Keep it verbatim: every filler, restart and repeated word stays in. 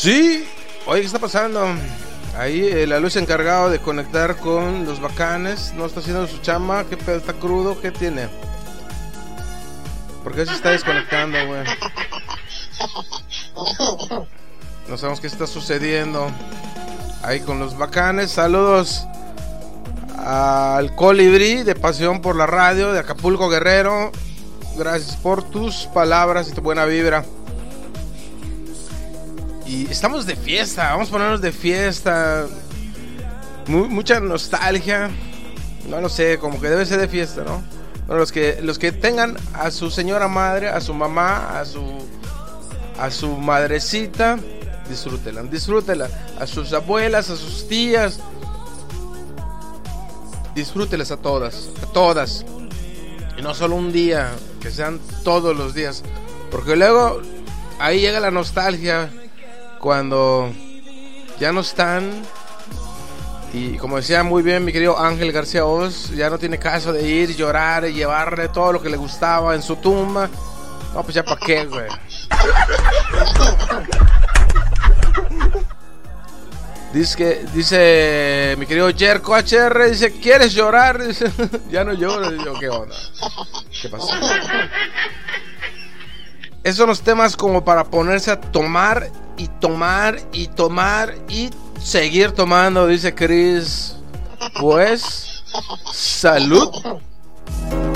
Sí, oye, ¿qué está pasando? Ahí eh, la luz encargado de conectar con los bacanes no está haciendo su chamba. ¿Qué pedo? ¿Está crudo? ¿Qué tiene? ¿Por qué se está desconectando, güey? No sabemos qué está sucediendo ahí con los bacanes. Saludos al Colibrí de Pasión por la Radio de Acapulco, Guerrero. Gracias por tus palabras y tu buena vibra. Y estamos de fiesta, vamos a ponernos de fiesta. Mu- mucha nostalgia. No lo sé, como que debe ser de fiesta, ¿no? Bueno, los que los que tengan a su señora madre, a su mamá, a su a su madrecita, disfrútela, disfrútela. A sus abuelas, a sus tías, disfrútelas a todas, a todas. Y no solo un día, que sean todos los días. Porque luego ahí llega la nostalgia cuando ya no están. Y como decía muy bien mi querido Ángel García Oz, ya no tiene caso de ir, llorar y llevarle todo lo que le gustaba en su tumba. No, pues ya pa' qué, güey. Dice que, dice mi querido Jerko H R, dice, ¿quieres llorar? Dice, ya no lloro. Digo, ¿qué onda? ¿Qué pasó? Esos son los temas como para ponerse a tomar y tomar y tomar y seguir tomando, dice Chris. Pues, salud.